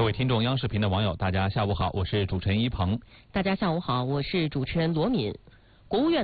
各位听众，央视频的网友，大家下午好，我是主持人一鹏。 大家下午好，我是主持人罗敏。国务院